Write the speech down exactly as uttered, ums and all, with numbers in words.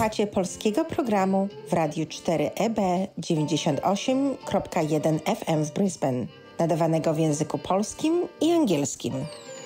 Słuchacie polskiego programu w Radiu cztery E B dziewięćdziesiąt osiem przecinek jeden F M w Brisbane, nadawanego w języku polskim i angielskim.